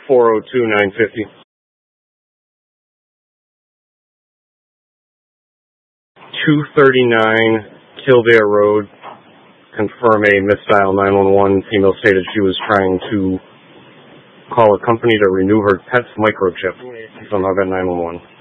402-950. 239 Kildare Road. Confirm a misdial 911. Female stated she was trying to call a company to renew her pet's microchip. Somehow got 911.